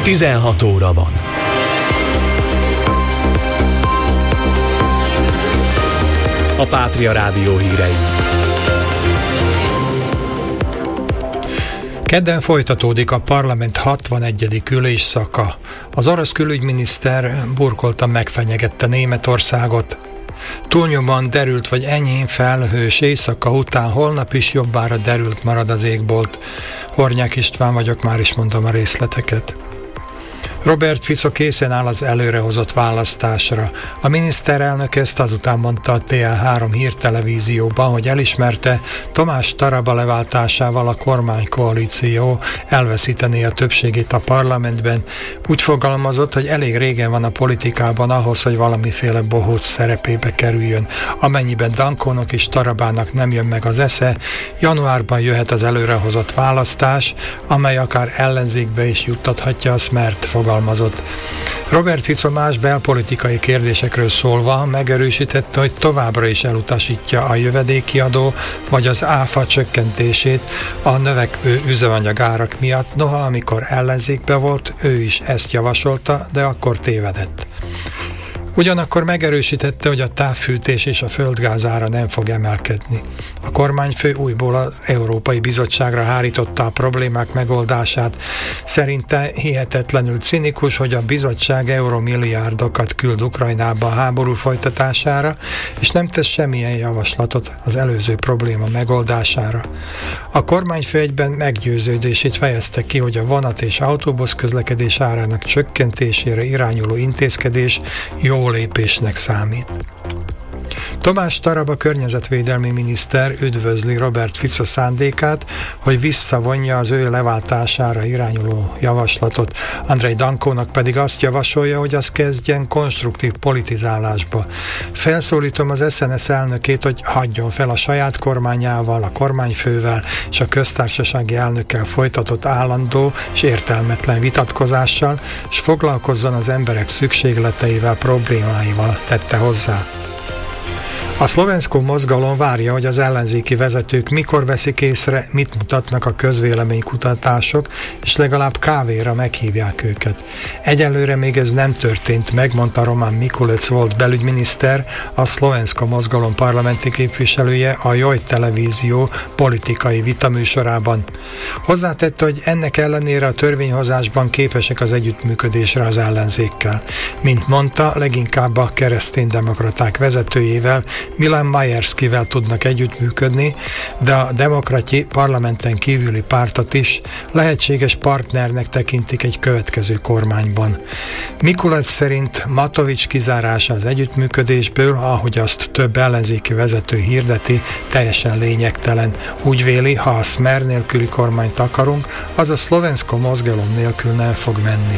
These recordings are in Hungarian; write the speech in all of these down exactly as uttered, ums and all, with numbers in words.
tizenhat óra van. A Pátria Rádió hírei. Kedden folytatódik a parlament hatvanegyedik ülésszaka. Az orosz külügyminiszter burkoltan megfenyegette Németországot. Túlnyomóan derült vagy enyhén felhős éjszaka után holnap is jobbára derült marad az égbolt. Hornyák István vagyok, már is mondom a részleteket. Robert Fico készen áll az előrehozott választásra. A miniszterelnök ezt azután mondta a té el három hírtelevízióban, hogy elismerte, Tomás Taraba leváltásával a kormánykoalíció elveszítené a többségét a parlamentben. Úgy fogalmazott, hogy elég régen van a politikában ahhoz, hogy valamiféle bohóc szerepébe kerüljön. Amennyiben Dankónak és Tarabának nem jön meg az esze, januárban jöhet az előrehozott választás, amely akár ellenzékbe is juttathatja a Smert fogalmazott. Robert Fico más belpolitikai kérdésekről szólva megerősítette, hogy továbbra is elutasítja a jövedéki adó vagy az áfa csökkentését a növekvő üzemanyagárak miatt. Noha amikor ellenzékbe volt, ő is ezt javasolta, de akkor tévedett. Ugyanakkor megerősítette, hogy a távfűtés és a földgáz ára nem fog emelkedni. A kormányfő újból az Európai Bizottságra hárította a problémák megoldását. Szerinte hihetetlenül cinikus, hogy a bizottság euromilliárdokat küld Ukrajnába a háború folytatására, és nem tesz semmilyen javaslatot az előző probléma megoldására. A kormányfő egyben meggyőződését fejezte ki, hogy a vonat és autóbusz közlekedés árának csökkentésére irányuló intézkedés jó lépésnek számít. Tomás Taraba környezetvédelmi miniszter üdvözli Robert Fico szándékát, hogy visszavonja az ő leváltására irányuló javaslatot. Andrej Dankónak pedig azt javasolja, hogy az kezdjen konstruktív politizálásba. Felszólítom az es en es elnökét, hogy hagyjon fel a saját kormányával, a kormányfővel és a köztársasági elnökkel folytatott állandó és értelmetlen vitatkozással, és foglalkozzon az emberek szükségleteivel, problémáival, tette hozzá. A Szlovenszko mozgalom várja, hogy az ellenzéki vezetők mikor veszik észre, mit mutatnak a közvéleménykutatások, és legalább kávéra meghívják őket. Egyelőre még ez nem történt meg, mondta Roman Mikulec volt belügyminiszter, a Szlovenszko mozgalom parlamenti képviselője a Joj televízió politikai vitaműsorában. Hozzátette, hogy ennek ellenére a törvényhozásban képesek az együttműködésre az ellenzékkel. Mint mondta, leginkább a kereszténydemokraták vezetőjével, Milan Majerskivel tudnak együttműködni, de a Demokrati parlamenten kívüli pártot is lehetséges partnernek tekintik egy következő kormányban. Mikulec szerint Matovics kizárása az együttműködésből, ahogy azt több ellenzéki vezető hirdeti, teljesen lényegtelen. Úgy véli, ha a Smer nélküli kormányt akarunk, az a Szlovenszko mozgalom nélkül nem fog menni.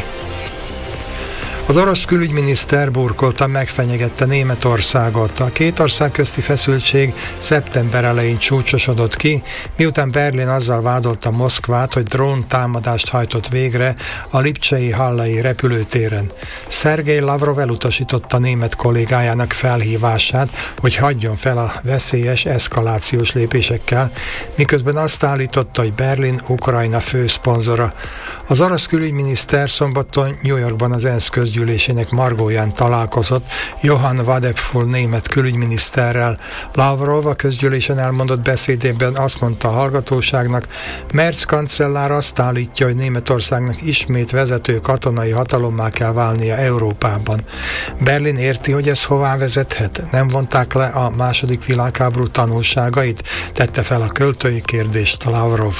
Az orosz külügyminiszter burkoltan megfenyegette Németországot. A két ország közti feszültség szeptember elején csúcsosodott ki, miután Berlin azzal vádolta Moszkvát, hogy drón támadást hajtott végre a lipcsei hallai repülőtéren. Szergej Lavrov elutasította német kollégájának felhívását, hogy hagyjon fel a veszélyes eszkalációs lépésekkel, miközben azt állította, hogy Berlin Ukrajna fő szponzora. Az orosz külügyminiszter szombaton New Yorkban az ENSZ közgyűlésének margóján találkozott Johann Wadephul német külügyminiszterrel. Lavrov a közgyűlésen elmondott beszédében azt mondta a hallgatóságnak, Merz kancellár azt állítja, hogy Németországnak ismét vezető katonai hatalommá kell válnia Európában. Berlin érti, hogy ez hová vezethet? Nem vonták le a második világháború tanulságait? Tette fel a költői kérdést Lavrov.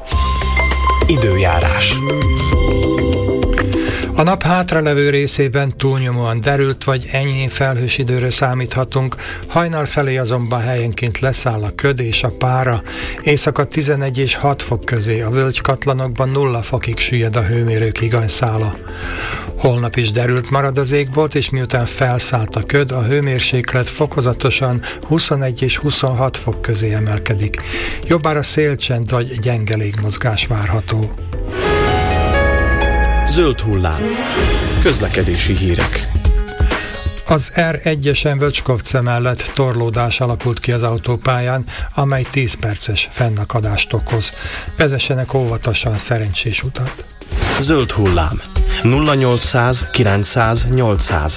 Időjárás. A nap hátralevő részében túlnyomóan derült vagy enyhén felhős időre számíthatunk, hajnal felé azonban helyenként leszáll a köd és a pára, éjszaka tizenegy és hat fok közé, a völgykatlanokban nulla fokig süllyed a hőmérők higanyszála. Holnap is derült marad az égbolt, és miután felszállt a köd, a hőmérséklet fokozatosan huszonegy és huszonhat fok közé emelkedik. Jobbára szélcsend vagy gyenge légmozgás várható. Zöld hullám. Közlekedési hírek. Az er egyesen Vöcskovce mellett torlódás alakult ki az autópályán, amely tíz perces fennakadást okoz. Vezessenek óvatosan, szerencsés utat! Zöld hullám. nulla nyolcszáz kilencszáz nyolcszáz.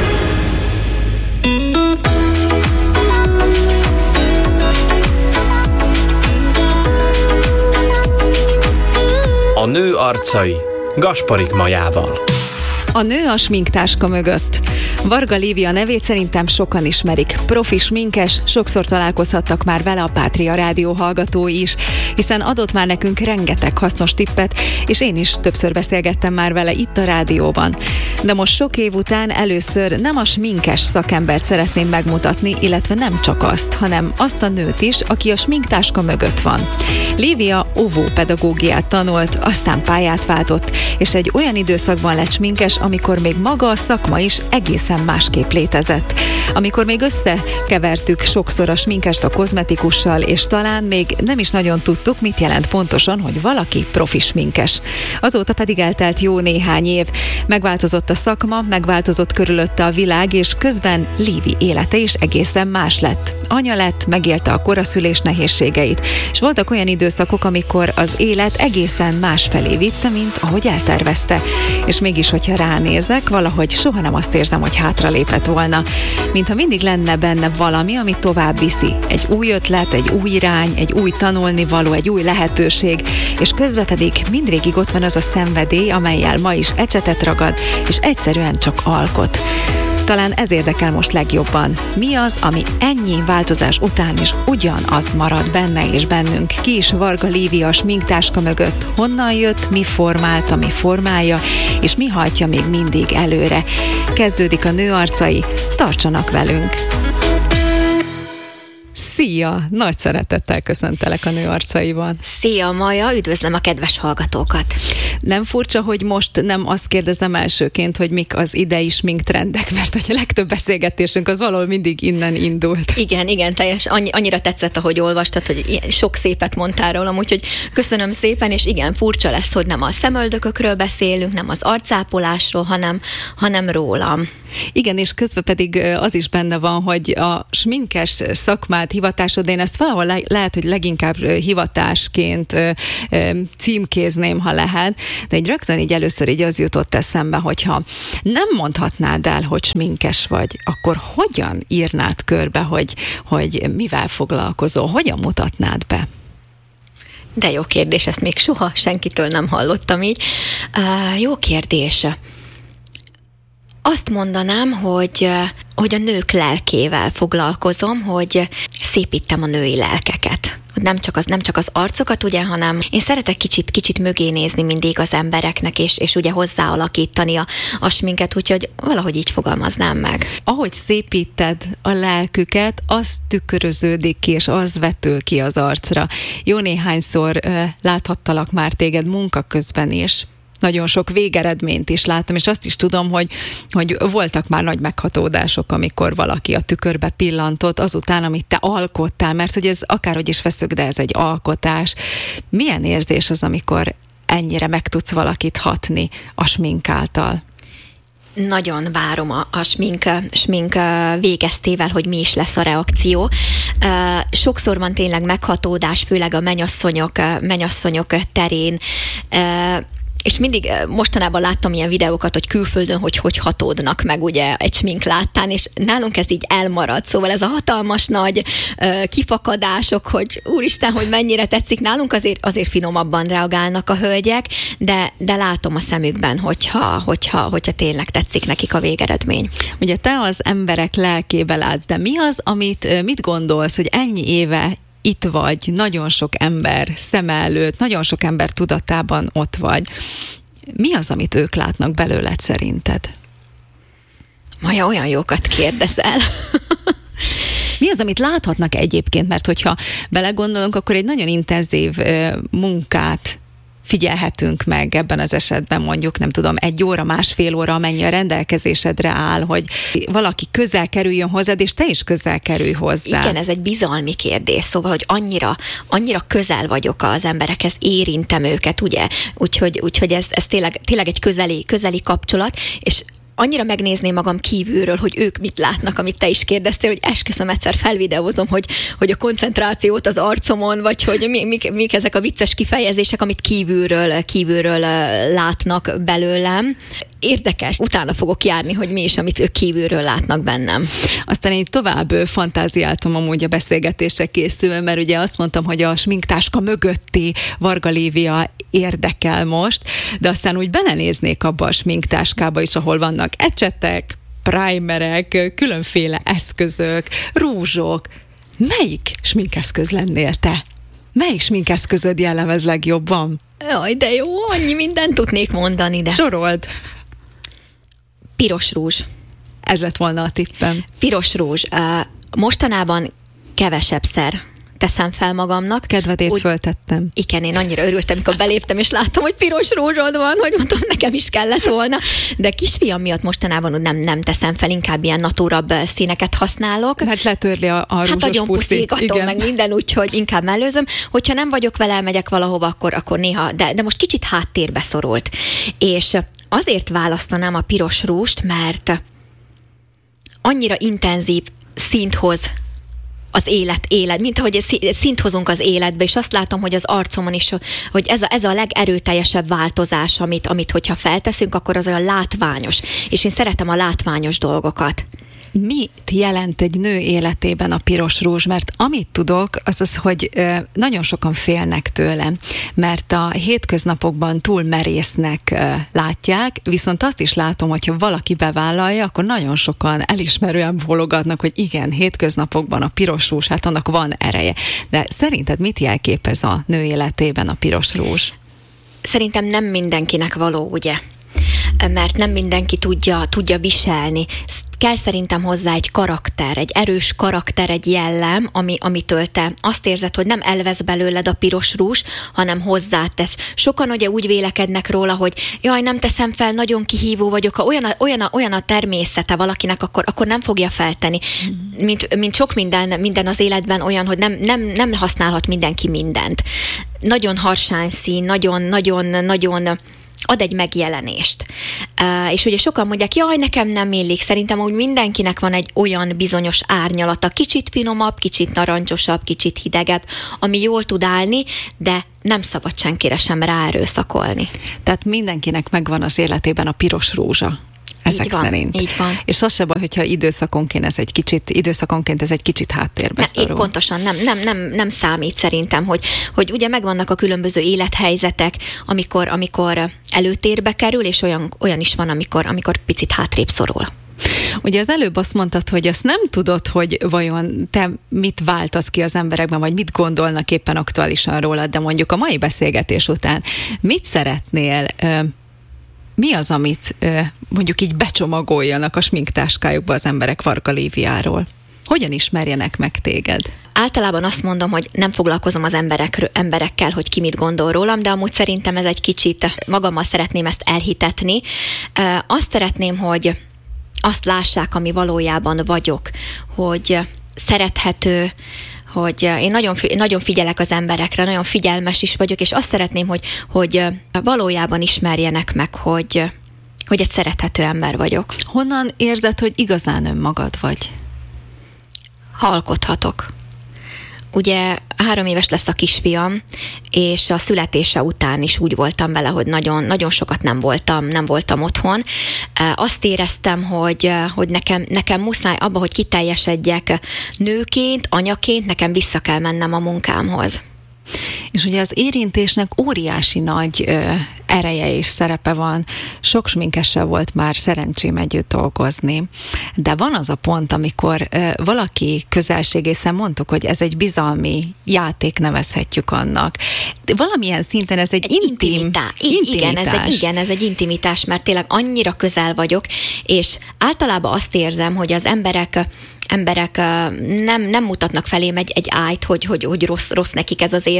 A nő arcai Gasparik Majával. A nő a sminktáska mögött. Varga Lívia nevét szerintem sokan ismerik. Profi sminkes, sokszor találkozhattak már vele a Pátria Rádió hallgatói is, hiszen adott már nekünk rengeteg hasznos tippet, és én is többször beszélgettem már vele itt a rádióban. De most sok év után először nem a sminkes szakembert szeretném megmutatni, illetve nem csak azt, hanem azt a nőt is, aki a sminktáska mögött van. Lívia óvópedagógiát tanult, aztán pályát váltott, és egy olyan időszakban lett sminkes, amikor még maga a szakma is egészen másképp létezett. Amikor még összekevertük sokszor a sminkest a kozmetikussal, és talán még nem is nagyon tudtuk, mit jelent pontosan, hogy valaki profi sminkes. Azóta pedig eltelt jó néhány év. Megváltozott a szakma, megváltozott körülötte a világ, és közben Lívi élete is egészen más lett. Anya lett, megélte a koraszülés nehézségeit, és voltak olyan időszakok, amikor az élet egészen másfelé vitte, mint ahogy eltervezte. És mégis, hogyha ránézek, valahogy soha nem azt érzem, hogy hátralépett volna. Mintha mindig lenne benne valami, ami tovább viszi. Egy új ötlet, egy új irány, egy új tanulnivaló, egy új lehetőség, és közben pedig mindvégig ott van az a szenvedély, amellyel ma is ecsetet ragad, és egyszerűen csak alkot. Talán ez érdekel most legjobban. Mi az, ami ennyi változás után is ugyanaz marad benne és bennünk? Ki is Varga Lívia a sminktáska mögött? Honnan jött, mi formálta, mi formálja, és mi hajtja még mindig előre? Kezdődik a Nő arcai, tartsanak velünk! Szia! Nagy szeretettel köszöntelek a Nő arcaiban. Szia, Maja! Üdvözlöm a kedves hallgatókat! Nem furcsa, hogy most nem azt kérdezem elsőként, hogy mik az idei sminktrendek, mert hogy a legtöbb beszélgetésünk az valahol mindig innen indult. Igen, igen, teljes. Annyi, annyira tetszett, ahogy olvastad, hogy sok szépet mondtál rólam, úgyhogy köszönöm szépen, és igen, furcsa lesz, hogy nem a szemöldökökről beszélünk, nem az arcápolásról, hanem, hanem rólam. Igen, és közben pedig az is benne van, hogy a sminkes szakmát, hivatásod, én ezt valahol le- lehet, hogy leginkább hivatásként ö, ö, címkézném, ha lehet, de egy rögtön így először így az jutott eszembe, hogyha nem mondhatnád el, hogy sminkes vagy, akkor hogyan írnád körbe, hogy, hogy mivel foglalkozol, hogyan mutatnád be? De jó kérdés, ezt még soha senkitől nem hallottam így. Uh, jó kérdés. Azt mondanám, hogy, hogy a nők lelkével foglalkozom, hogy szépítem a női lelkeket. Nem csak az, nem csak az arcokat, ugye, hanem én szeretek kicsit, kicsit mögé nézni mindig az embereknek, és, és ugye hozzáalakítani a, a sminket, úgyhogy valahogy így fogalmaznám meg. Ahogy szépíted a lelküket, az tükröződik ki, és az vetül ki az arcra. Jó néhányszor uh, láthattalak már téged munka közben is. Nagyon sok végeredményt is láttam, és azt is tudom, hogy, hogy voltak már nagy meghatódások, amikor valaki a tükörbe pillantott, azután, amit te alkottál, mert hogy ez akárhogy is veszük, de ez egy alkotás. Milyen érzés az, amikor ennyire meg tudsz valakit hatni a smink által? Nagyon várom a, a smink, smink végeztével, hogy mi is lesz a reakció. Sokszor van tényleg meghatódás, főleg a mennyasszonyok, mennyasszonyok terén, és mindig mostanában láttam ilyen videókat, hogy külföldön, hogy hogy hatódnak meg ugye egy smink láttán, és nálunk ez így elmarad. Szóval ez a hatalmas nagy uh, kifakadások, hogy úristen, hogy mennyire tetszik. Nálunk azért, azért finomabban reagálnak a hölgyek, de, de látom a szemükben, hogyha, hogyha, hogyha tényleg tetszik nekik a végeredmény. Ugye te az emberek lelkébe látsz, de mi az, amit mit gondolsz, hogy ennyi éve itt vagy, nagyon sok ember szeme előtt, nagyon sok ember tudatában ott vagy. Mi az, amit ők látnak belőled szerinted? Maja, olyan jókat kérdezel. Mi az, amit láthatnak egyébként? Mert hogyha belegondolunk, akkor egy nagyon intenzív munkát figyelhetünk meg ebben az esetben, mondjuk, nem tudom, egy óra, másfél óra, amennyi a rendelkezésedre áll, hogy valaki közel kerüljön hozzád, és te is közel kerülj hozzá. Igen, ez egy bizalmi kérdés, szóval, hogy annyira, annyira közel vagyok az emberekhez, érintem őket, ugye? Úgyhogy, úgyhogy ez, ez tényleg, tényleg egy közeli, közeli kapcsolat, és annyira megnézném magam kívülről, hogy ők mit látnak, amit te is kérdeztél, hogy esküszöm, egyszer felvideózom, hogy, hogy a koncentrációt az arcomon, vagy hogy mi, mik, mik ezek a vicces kifejezések, amit kívülről, kívülről látnak belőlem. Érdekes, utána fogok járni, hogy mi is, amit ők kívülről látnak bennem. Aztán én tovább fantáziáltam amúgy a beszélgetésre készülve, mert ugye azt mondtam, hogy a sminktáska mögötti Varga Lívia érdekel most, de aztán úgy belenéznék abba a sminktáskába is, ahol vannak ecsetek, primerek, különféle eszközök, rúzsok. Melyik sminkeszköz lennél te? Melyik sminkeszközöd jellemez legjobban? Jaj, de jó, annyi mindent tudnék mondani, de... Sorold! Piros rúzs. Ez lett volna a tippem. Piros rúzs. Mostanában kevesebbszer teszem fel magamnak. Kedvedért Úgy, föltettem. Igen, én annyira örültem, amikor beléptem, és láttam, hogy piros rúzsod van, hogy mondtam, nekem is kellett volna. De kisfiam miatt mostanában nem, nem teszem fel, inkább ilyen natúrabb színeket használok. Mert letörli a, a hát rúzsos puszi. Hát meg minden, úgyhogy inkább mellőzöm. Hogyha nem vagyok vele, megyek valahova, akkor, akkor néha, de, de most kicsit háttérbe szorult. És azért választanám a piros rúst, mert annyira intenzív szint hoz az élet, élet, mint ahogy szint hozunk az életbe, és azt látom, hogy az arcomon is, hogy ez a, ez a legerőteljesebb változás, amit, amit hogyha felteszünk, akkor az olyan látványos. És én szeretem a látványos dolgokat. Mit jelent egy nő életében a piros rúzs? Mert amit tudok, az az, hogy nagyon sokan félnek tőle, mert a hétköznapokban túl merésznek látják, viszont azt is látom, hogyha valaki bevállalja, akkor nagyon sokan elismerően bólogatnak, hogy igen, hétköznapokban a piros rúzs, hát annak van ereje. De szerinted mit jelképez a nő életében a piros rúzs? Szerintem nem mindenkinek való, ugye? Mert nem mindenki tudja, tudja viselni. Kell szerintem hozzá egy karakter, egy erős karakter, egy jellem, ami, amitől te azt érzed, hogy nem elvesz belőled a piros rúzs, hanem hozzátesz. Sokan ugye úgy vélekednek róla, hogy jaj, nem teszem fel, nagyon kihívó vagyok, ha olyan a, olyan a, olyan a természete valakinek, akkor, akkor nem fogja feltenni. Mm. Mint, mint sok minden, minden az életben olyan, hogy nem, nem, nem használhat mindenki mindent. Nagyon harsány szín, nagyon, nagyon, nagyon ad egy megjelenést. Uh, és ugye sokan mondják, jaj, nekem nem illik. Szerintem úgy mindenkinek van egy olyan bizonyos árnyalata, kicsit finomabb, kicsit narancsosabb, kicsit hidegebb, ami jól tud állni, de nem szabad senkire sem ráerőszakolni. Tehát mindenkinek megvan az életében a piros rózsa. Ezek így van, szerint. Így van. És az se baj, hogyha időszakonként ez egy kicsit, időszakonként ez egy kicsit háttérbe ne, szorul. Pontosan, nem, nem, nem, nem számít szerintem, hogy, hogy ugye megvannak a különböző élethelyzetek, amikor, amikor előtérbe kerül, és olyan, olyan is van, amikor, amikor picit hátrébb szorul. Ugye az előbb azt mondtad, hogy azt nem tudod, hogy vajon te mit váltasz ki az emberekben, vagy mit gondolnak éppen aktuálisan rólad, de mondjuk a mai beszélgetés után mit szeretnél, mi az, amit mondjuk így becsomagoljanak a sminktáskájukba az emberek Varga Líviáról? Hogyan ismerjenek meg téged? Általában azt mondom, hogy nem foglalkozom az emberek, emberekkel, hogy ki mit gondol rólam, de amúgy szerintem ez egy kicsit, magammal szeretném ezt elhitetni. Azt szeretném, hogy azt lássák, ami valójában vagyok, hogy szerethető, hogy én nagyon, nagyon figyelek az emberekre, nagyon figyelmes is vagyok, és azt szeretném, hogy, hogy valójában ismerjenek meg, hogy, hogy egy szerethető ember vagyok. Honnan érzed, hogy igazán önmagad vagy? Ha alkothatok. Ugye három éves lesz a kisfiam, és a születése után is úgy voltam vele, hogy nagyon, nagyon sokat nem voltam, nem voltam otthon. Azt éreztem, hogy, hogy nekem, nekem muszáj abba, hogy kiteljesedjek nőként, anyaként, nekem vissza kell mennem a munkámhoz. És ugye az érintésnek óriási nagy ö, ereje és szerepe van. Sok sminkessel volt már szerencsém együtt dolgozni, de van az a pont, amikor ö, valaki közelségészen mondtuk, hogy ez egy bizalmi játék, nevezhetjük annak. De valamilyen szinten ez egy, egy intim, intimitá- intimitás. Igen ez, egy, igen, ez egy intimitás, mert tényleg annyira közel vagyok, és általában azt érzem, hogy az emberek emberek nem, nem mutatnak felém egy, egy ájt, hogy, hogy, hogy rossz, rossz nekik ez az érzés,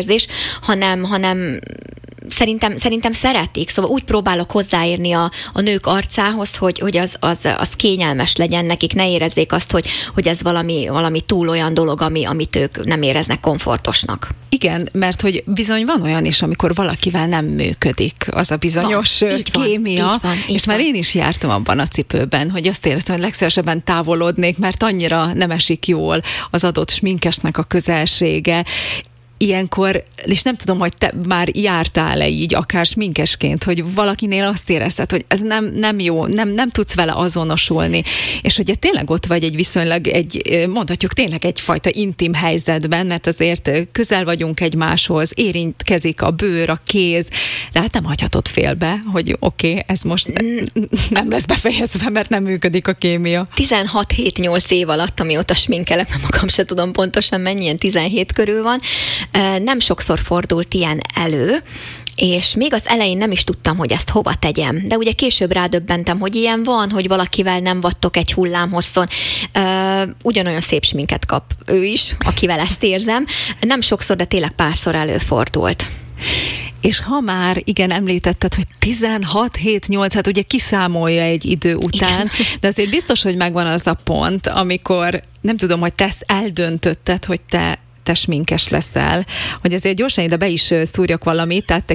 hanem, hanem Szerintem, szerintem szeretik, szóval úgy próbálok hozzáérni a, a nők arcához, hogy, hogy az, az, az kényelmes legyen nekik, ne érezzék azt, hogy, hogy ez valami, valami túl olyan dolog, ami, amit ők nem éreznek komfortosnak. Igen, mert hogy bizony van olyan is, amikor valakivel nem működik az a bizonyos van, kémia, van, így van, így és van. már én is jártam abban a cipőben, hogy azt éreztem, hogy legszívesebben távolodnék, mert annyira nem esik jól az adott sminkesnek a közelsége. Ilyenkor, és nem tudom, hogy te már jártál-e így, akár sminkesként, hogy valakinél azt érezted, hogy ez nem, nem jó, nem, nem tudsz vele azonosulni, és ugye tényleg ott vagy egy viszonylag, egy, mondhatjuk tényleg egyfajta intim helyzetben, mert azért közel vagyunk egymáshoz, érintkezik a bőr, a kéz, de hát nem hagyhatod félbe, hogy oké, okay, ez most nem lesz befejezve, mert nem működik a kémia. tizenhat hét nyolc év alatt, amióta sminkelek, nem magam se tudom pontosan mennyi, ilyen tizenhét körül van, nem sokszor fordult ilyen elő, és még az elején nem is tudtam, hogy ezt hova tegyem. De ugye később rádöbbentem, hogy ilyen van, hogy valakivel nem vagytok egy hullámhosszon. Ugyanolyan szép sminket kap ő is, akivel ezt érzem. Nem sokszor, de tényleg párszor előfordult. És ha már, igen, említetted, hogy tizenhat hét nyolc, hát ugye kiszámolja egy idő után, igen. De azért biztos, hogy megvan az a pont, amikor nem tudom, hogy te ezt eldöntötted, hogy te te sminkes leszel, hogy azért gyorsan ide be is szúrjak valamit, tehát te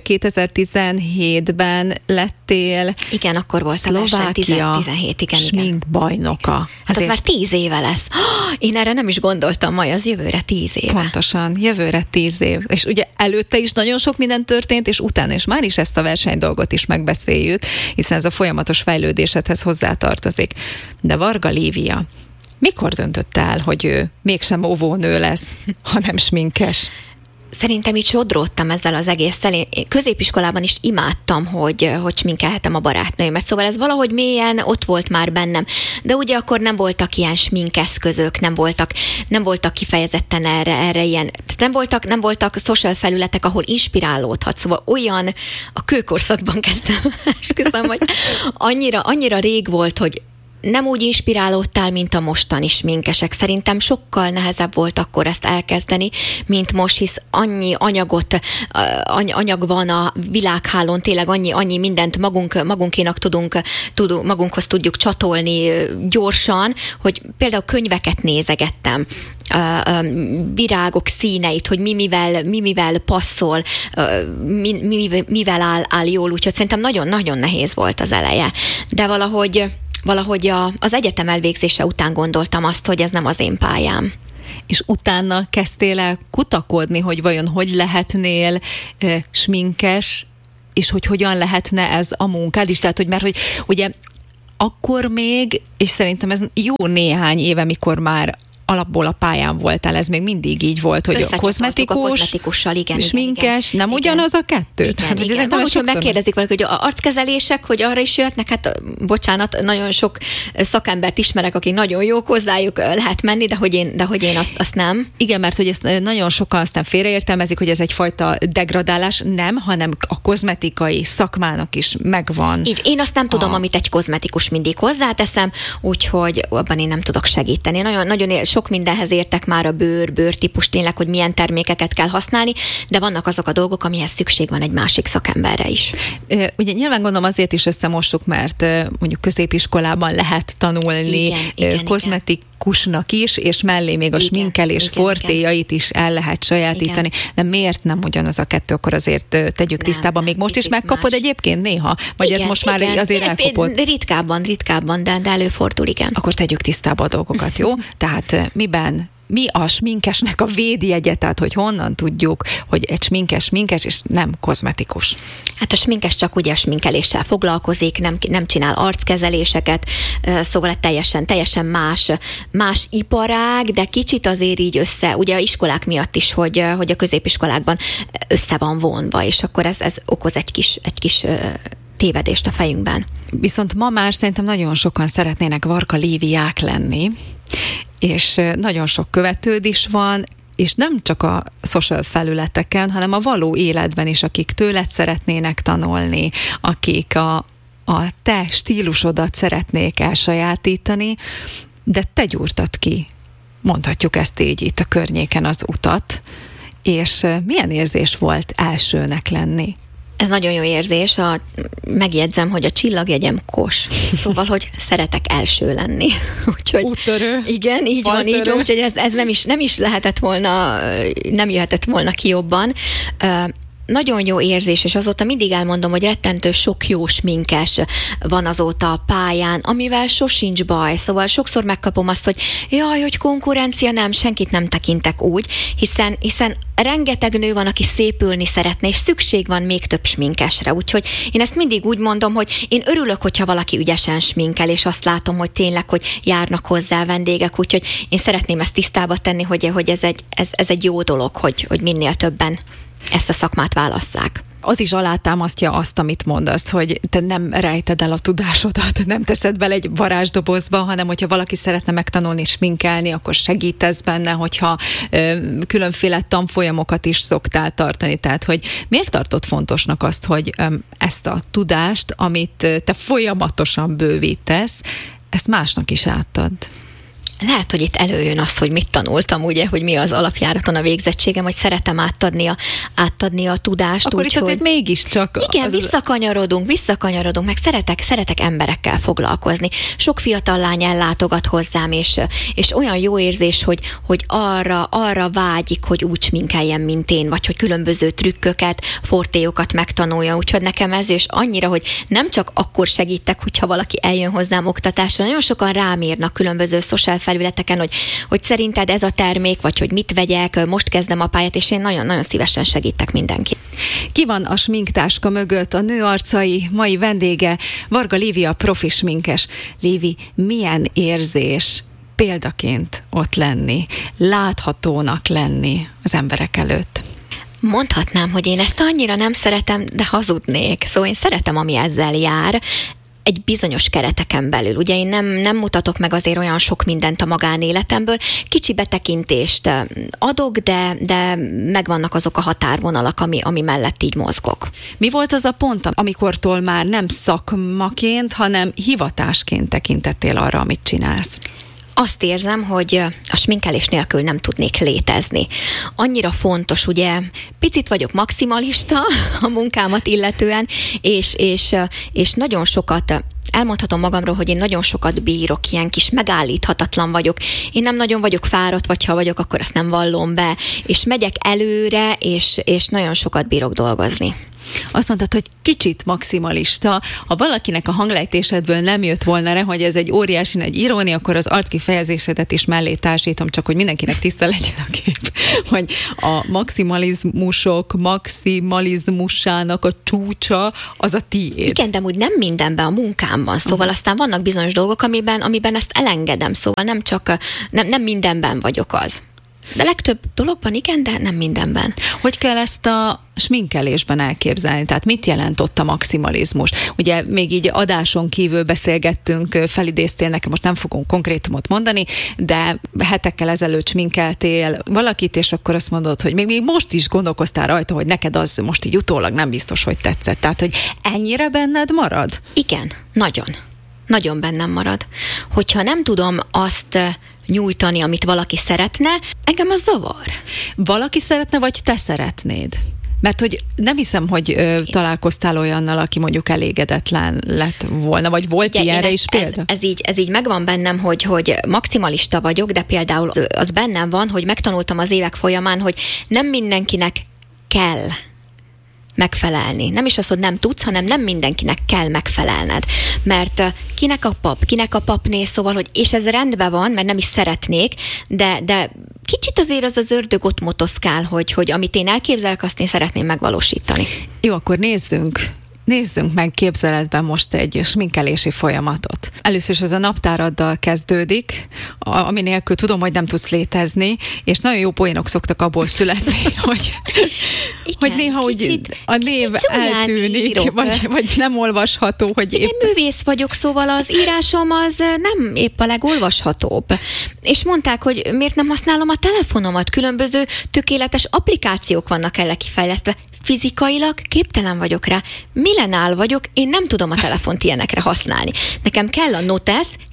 kétezer-tizenhétben lettél igen, akkor volt a verseny, tizenhét, igen, sminkbajnoka. Hát az már tíz éve lesz. Én erre nem is gondoltam, majd az jövőre tíz éve. Pontosan, jövőre tíz év. És ugye előtte is nagyon sok minden történt, és utána is már is ezt a versenydolgot is megbeszéljük, hiszen ez a folyamatos fejlődésedhez hozzátartozik. De Varga Lívia mikor döntött el, hogy ő mégsem óvónő lesz, hanem sminkes? Szerintem így sodródtam ezzel az egésszel. Én középiskolában is imádtam, hogy, hogy sminkelhetem a barátnőimet. Szóval ez valahogy mélyen ott volt már bennem. De ugye akkor nem voltak ilyen sminkeszközök, nem voltak, nem voltak kifejezetten erre, erre ilyen, nem voltak, nem voltak social felületek, ahol inspirálódhat. Szóval olyan, a kőkorszakban kezdtem, esküszöm, hogy annyira, annyira rég volt, hogy nem úgy inspirálódtál, mint a mostani sminkesek. Szerintem sokkal nehezebb volt akkor ezt elkezdeni, mint most, hisz annyi anyagot, anyag van a világhálón, tényleg annyi, annyi mindent magunk, magunkénak tudunk, tudunk, magunkhoz tudjuk csatolni gyorsan, hogy például könyveket nézegettem, virágok színeit, hogy mi mivel, mi mivel passzol, mi, mi, mivel áll, áll jól, úgyhogy szerintem nagyon-nagyon nehéz volt az eleje. De valahogy Valahogy a, az egyetem elvégzése után gondoltam azt, hogy ez nem az én pályám. És utána kezdtél el kutakodni, hogy vajon hogy lehetnél e, sminkes, és hogy hogyan lehetne ez a munkád is. Tehát, hogy mert hogy ugye akkor még, és szerintem ez jó néhány éve, mikor már alapból a pályán voltál, ez még mindig így volt, hogy a kozmetikus, a kozmetikussal, igen, sminkes, igen, nem igen. ugyanaz a kettő? Igen, hát, igen. Van, hogy megkérdezik valaki, hogy a arckezelések, hogy arra is jöhetnek, hát bocsánat, nagyon sok szakembert ismerek, akik nagyon jók, hozzájuk lehet menni, de hogy én, de hogy én azt, azt nem. Igen, mert hogy ezt nagyon sokan aztán félreértelmezik, hogy ez egyfajta degradálás, nem, hanem a kozmetikai szakmának is megvan. Így, én azt nem tudom, a... amit egy kozmetikus mindig hozzáteszem, úgyhogy abban én nem tudok segíteni. Nagyon, nagyon sok mindenhez értek már a bőr, bőrtípus, tényleg, hogy milyen termékeket kell használni, de vannak azok a dolgok, amihez szükség van egy másik szakemberre is. Ugye nyilván gondolom azért is összemossuk, mert mondjuk középiskolában lehet tanulni igen, igen, kozmetikusnak is, és mellé még a igen, sminkelés igen, fortéjait is el lehet sajátítani. Igen. De miért nem ugyanaz a kettő, akkor azért tegyük nem, tisztában. Még most is megkapod más. Egyébként néha? Vagy igen, ez most igen, már azért elkapott? Ritkábban, ritkábban, de, de előfordul, igen. Akkor tegyük tisztába a dolgokat, jó? Tehát miben mi a sminkesnek a védjegye, tehát hogy honnan tudjuk, hogy egy sminkes sminkes, és nem kozmetikus? Hát a sminkes csak ugye a sminkeléssel foglalkozik, nem, nem csinál arckezeléseket, szóval teljesen, teljesen más, más iparág, de kicsit azért így össze, ugye a iskolák miatt is, hogy, hogy a középiskolákban össze van vonva, és akkor ez, ez okoz egy kis, egy kis tévedést a fejünkben. Viszont ma már szerintem nagyon sokan szeretnének Varga Líviák lenni, és nagyon sok követőd is van, és nem csak a social felületeken, hanem a való életben is, akik tőled szeretnének tanulni, akik a, a te stílusodat szeretnék elsajátítani, de te gyúrtad ki, mondhatjuk ezt így itt a környéken az utat, és milyen érzés volt elsőnek lenni? Ez nagyon jó érzés, a, megjegyzem, hogy a csillagjegyem Kos. Szóval, hogy szeretek első lenni. Úgyhogy, úttörő. Igen, így Faltörő. van, így van, úgyhogy ez, ez nem, is, nem is lehetett volna, nem jöhetett volna ki jobban. Nagyon jó érzés, és azóta mindig elmondom, hogy rettentő sok jó sminkes van azóta a pályán, amivel sosincs baj. Szóval sokszor megkapom azt, hogy jaj, hogy konkurencia, nem, senkit nem tekintek úgy, hiszen, hiszen rengeteg nő van, aki szépülni szeretne, és szükség van még több sminkesre. Úgyhogy én ezt mindig úgy mondom, hogy én örülök, hogyha valaki ügyesen sminkel, és azt látom, hogy tényleg, hogy járnak hozzá vendégek, úgyhogy én szeretném ezt tisztába tenni, hogy, hogy ez, egy, ez, ez egy jó dolog, hogy, hogy minél többen ezt a szakmát válasszák. Az is alátámasztja azt, amit mondasz, hogy te nem rejted el a tudásodat, nem teszed bele egy varázsdobozba, hanem hogyha valaki szeretne megtanulni sminkelni, akkor segítesz benne, hogyha ö, különféle tanfolyamokat is szoktál tartani. Tehát, hogy miért tartod fontosnak azt, hogy ö, ezt a tudást, amit te folyamatosan bővítesz, ezt másnak is átad? Lehet, hogy itt előjön az, hogy mit tanultam, ugye, hogy mi az alapjáraton a végzettségem, hogy szeretem átadni a, átadni a tudást. Akkor úgy, itt azért hogy... mégiscsak... Igen, az... visszakanyarodunk, visszakanyarodunk, meg szeretek, szeretek emberekkel foglalkozni. Sok fiatal lány ellátogat hozzám, és, és olyan jó érzés, hogy, hogy arra, arra vágyik, hogy úgy sminkeljen, mint én, vagy hogy különböző trükköket, fortéokat megtanulja. Úgyhogy nekem ez, és annyira, hogy nem csak akkor segítek, hogyha valaki eljön hozzám oktatásra, nagyon sokan rám írnak különböző social felületeken, hogy, hogy szerinted ez a termék, vagy hogy mit vegyek, most kezdem a pályát, és én nagyon-nagyon szívesen segítek mindenkit. Ki van a sminktáska mögött? A Nő arcai mai vendége Varga Lívia, profi sminkes. Lívi, milyen érzés példaként ott lenni, láthatónak lenni az emberek előtt? Mondhatnám, hogy én ezt annyira nem szeretem, de hazudnék. Szóval én szeretem, ami ezzel jár, egy bizonyos kereteken belül. Ugye én nem, nem mutatok meg azért olyan sok mindent a magánéletemből, kicsi betekintést adok, de, de megvannak azok a határvonalak, ami, ami mellett így mozgok. Mi volt az a pont, amikortól már nem szakmaként, hanem hivatásként tekintettél arra, amit csinálsz? Azt érzem, hogy a sminkelés nélkül nem tudnék létezni. Annyira fontos, ugye, picit vagyok maximalista a munkámat illetően, és, és, és nagyon sokat elmondhatom magamról, hogy én nagyon sokat bírok, ilyen kis megállíthatatlan vagyok. Én nem nagyon vagyok fáradt, vagy ha vagyok, akkor ezt nem vallom be, és megyek előre, és, és nagyon sokat bírok dolgozni. Azt mondtad, hogy kicsit maximalista. Ha valakinek a hanglejtésedből nem jött volna rá, hogy ez egy óriási nagy irónia, akkor az arckifejezésedet is mellé társítom, csak hogy mindenkinek tiszta legyen a kép, hogy a maximalizmusok maximalizmusának a csúcsa az a tiéd. Igen, de úgy nem mindenben a munkámban, szóval uh-huh. aztán vannak bizonyos dolgok, amiben, amiben ezt elengedem, szóval nem csak, nem, nem mindenben vagyok az. De legtöbb dologban igen, de nem mindenben. Hogy kell ezt a sminkelésben elképzelni? Tehát mit jelent ott a maximalizmus? Ugye még így adáson kívül beszélgettünk, felidéztél nekem, most nem fogunk konkrétumot mondani, de hetekkel ezelőtt sminkeltél valakit, és akkor azt mondod, hogy még, még most is gondolkoztál rajta, hogy neked az most így utólag nem biztos, hogy tetszett. Tehát, hogy ennyire benned marad? Igen, nagyon. Nagyon bennem marad. Hogyha nem tudom azt nyújtani, amit valaki szeretne, engem az zavar. Valaki szeretne, vagy te szeretnéd? Mert hogy nem hiszem, hogy ö, találkoztál olyannal, aki mondjuk elégedetlen lett volna, vagy volt igen, ilyenre is példa? Ez, ez, így, ez így megvan bennem, hogy, hogy maximalista vagyok, de például az bennem van, hogy megtanultam az évek folyamán, hogy nem mindenkinek kell megfelelni. Nem is az, hogy nem tudsz, hanem nem mindenkinek kell megfelelned. Mert kinek a pap, kinek a papné, szóval, hogy és ez rendben van, mert nem is szeretnék, de, de kicsit azért az az ördög ott motoszkál, hogy, hogy amit én elképzelek, azt én szeretném megvalósítani. Jó, akkor nézzünk. Nézzünk meg képzeletben most egy sminkelési folyamatot. Először is ez a naptáraddal kezdődik, ami nélkül tudom, hogy nem tudsz létezni, és nagyon jó poénok szoktak abból születni, hogy, igen, hogy néha úgy a név eltűnik, vagy, vagy nem olvasható. Hogy épp... Én művész vagyok, szóval az írásom az nem épp a legolvashatóbb. És mondták, hogy miért nem használom a telefonomat, különböző tökéletes applikációk vannak erre kifejlesztve. Fizikailag képtelen vagyok rá. Millenál vagyok, én nem tudom a telefont ilyenekre használni. Nekem kell a Notes,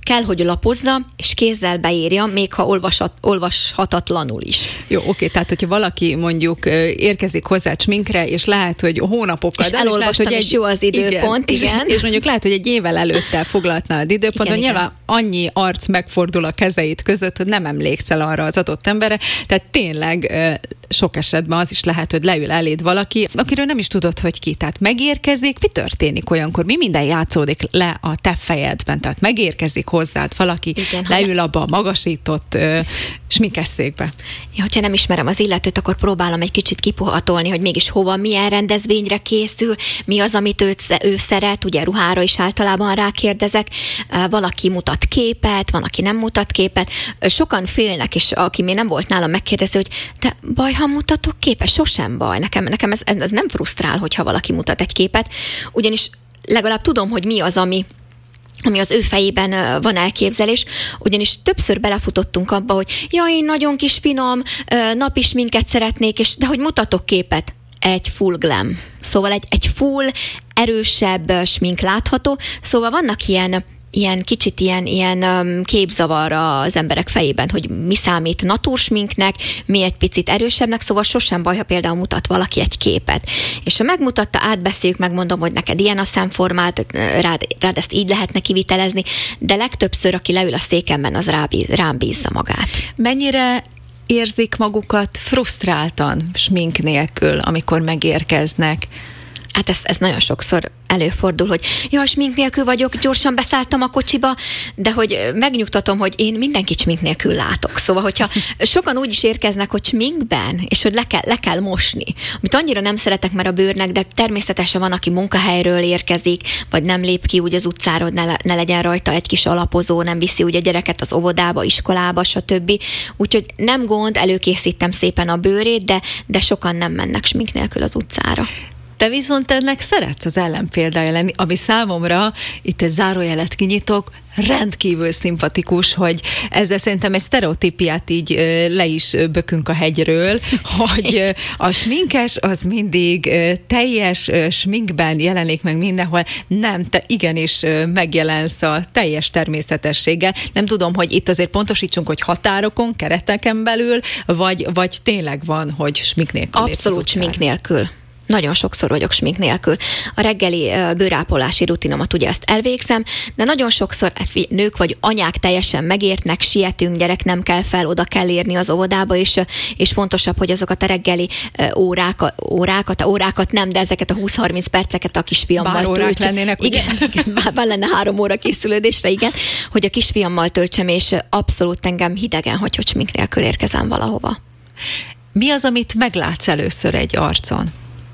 kell, hogy lapozza, és kézzel beírja, még ha olvashat, olvashatatlanul is. Jó, oké, tehát hogyha valaki mondjuk érkezik hozzá sminkre, és lehet, hogy hónapokkal... És elolvastam, és, és jó az időpont, igen. igen. És mondjuk lehet, hogy egy évvel előtte foglaltna az időponton, nyilván igen. annyi arc megfordul a kezeit között, hogy nem emlékszel arra az adott emberre, tehát tényleg sok esetben az is lehet, hogy leül eléd valaki, akiről nem is tudod, hogy ki. Tehát megérkezik, mi történik olyankor? Mi minden játszódik le a te fejedben? Tehát megérkezik hozzád valaki, igen, leül abba a magasított uh, sminkesszékbe. Ja, hogyha nem ismerem az illetőt, akkor próbálom egy kicsit kipuhatolni, hogy mégis hova, milyen rendezvényre készül, mi az, amit őt, ő szeret, ugye ruhára is általában rákérdezek. Valaki mutat képet, van, aki nem mutat képet. Sokan félnek, és aki még nem volt nálam, megkérdezi, hogy te baj, ha mutatok képet? Sosem baj. Nekem, nekem ez, ez nem frusztrál, hogyha valaki mutat egy képet, ugyanis legalább tudom, hogy mi az, ami ami az ő fejében van elképzelés, ugyanis többször belefutottunk abba, hogy jaj, én nagyon kis finom, napi sminket szeretnék, és de hogy mutatok képet? Egy full glam. Szóval egy, egy full, erősebb smink látható, szóval vannak ilyen ilyen kicsit ilyen, ilyen um, képzavar az emberek fejében, hogy mi számít natursminknek, mi egy picit erősebbnek, szóval sosem baj, ha például mutat valaki egy képet. És ha megmutatta, átbeszéljük, megmondom, hogy neked ilyen a szemformát, rád, rád ezt így lehetne kivitelezni, de legtöbbször, aki leül a székemben, az rá, rám bízza magát. Mennyire érzik magukat frusztráltan smink nélkül, amikor megérkeznek? Hát ez, ez nagyon sokszor előfordul, hogy jaj, smink nélkül vagyok, gyorsan beszálltam a kocsiba, de hogy megnyugtatom, hogy én mindenkit smink nélkül látok. Szóval, hogyha sokan úgy is érkeznek, hogy sminkben, és hogy le kell, le kell mosni, amit annyira nem szeretek már a bőrnek, de természetesen van, aki munkahelyről érkezik, vagy nem lép ki úgy az utcára, hogy ne, ne legyen rajta egy kis alapozó, nem viszi úgy a gyereket az óvodába, iskolába, stb. Úgyhogy nem gond, előkészítem szépen a bőrét, de, de sokan nem mennek smink nélkül az utcára. Te viszont ennek szeretsz az ellenpéldája lenni, ami számomra, itt egy zárójelet kinyitok, rendkívül szimpatikus, hogy ezzel szerintem egy sztereotípiát így le is bökünk a hegyről, hogy a sminkes az mindig teljes sminkben jelenik meg mindenhol. Nem, te igenis megjelensz a teljes természetességgel. Nem tudom, hogy itt azért pontosítsunk, hogy határokon, kereteken belül, vagy, vagy tényleg van, hogy smink nélkül. Abszolút smink nélkül. Nagyon sokszor vagyok smink nélkül. A reggeli bőrápolási rutinomat ugye ezt elvégzem, de nagyon sokszor nők vagy anyák teljesen megértnek, sietünk, gyerek nem kell fel, oda kell érni az óvodába, és, és fontosabb, hogy azokat a reggeli órákat, órákat, órákat nem, de ezeket a húsz-harminc perceket a kisfiammal bár órák töltsem. Lennének, igen, igen, bár, bár lenne három óra készülődésre, igen, hogy a kisfiammal töltsem, és abszolút engem hidegen, hogy, hogy smink nélkül érkezem valahova. Mi az, amit meglátsz először egy arcon?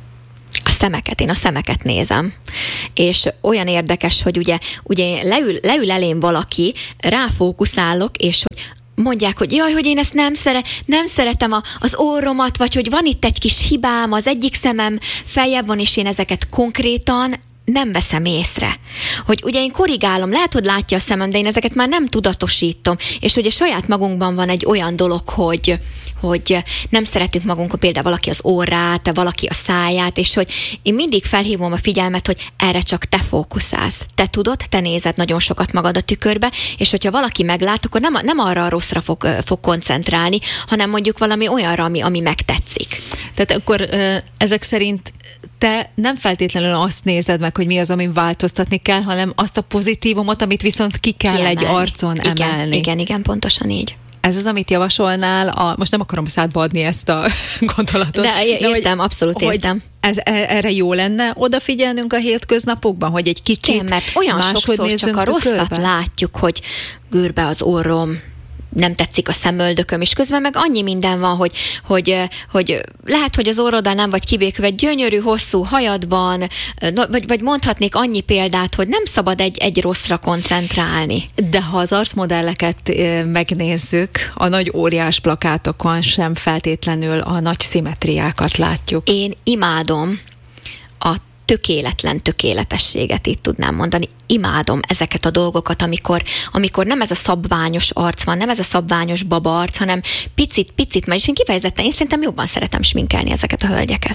A szemeket, én a szemeket nézem. És olyan érdekes, hogy ugye, ugye leül, leül elém valaki, ráfókuszálok, és hogy mondják, hogy jaj, hogy én ezt nem, szere, nem szeretem a, az orromat, vagy hogy van itt egy kis hibám, az egyik szemem feljebb van, és én ezeket konkrétan nem veszem észre. Hogy ugye én korrigálom, lehet, hogy látja a szemem, de én ezeket már nem tudatosítom. És ugye saját magunkban van egy olyan dolog, hogy, hogy nem szeretünk magunkon például valaki az orrát, valaki a száját, és hogy én mindig felhívom a figyelmet, hogy erre csak te fókuszálsz. Te tudod, te nézed nagyon sokat magad a tükörbe, és hogyha valaki meglát, akkor nem, nem arra a rosszra fog, fog koncentrálni, hanem mondjuk valami olyanra, ami, ami megtetszik. Tehát akkor ezek szerint te nem feltétlenül azt nézed meg, hogy mi az, amin változtatni kell, hanem azt a pozitívumot, amit viszont ki kell Kiemel. egy arcon igen, emelni. Igen, igen, pontosan így. Ez az, amit javasolnál, a, most nem akarom szádba adni ezt a gondolatot. De értem, de, abszolút értem. Ez, erre jó lenne odafigyelnünk a hétköznapokban, hogy egy kicsit igen, mert olyan sokszor csak a rosszat látjuk, hogy gőrbe az orrom, nem tetszik a szemöldököm, és közben meg annyi minden van, hogy, hogy, hogy lehet, hogy az orroddal nem vagy kibékve, gyönyörű, hosszú hajadban, vagy, vagy mondhatnék annyi példát, hogy nem szabad egy, egy rosszra koncentrálni. De ha az arcmodelleket megnézzük, a nagy óriás plakátokon sem feltétlenül a nagy szimmetriákat látjuk. Én imádom a tökéletlen tökéletességet, így tudnám mondani. Imádom ezeket a dolgokat, amikor, amikor nem ez a szabványos arc van, nem ez a szabványos baba arc, hanem picit, picit, és én kifejezetten, én szerintem jobban szeretem sminkelni ezeket a hölgyeket.